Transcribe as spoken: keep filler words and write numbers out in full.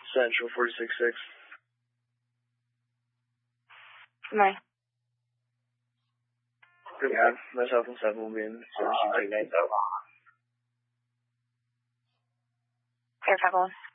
Central forty-six six. Nine. Good man. Myself and seven will be in service and take nine. Air five one.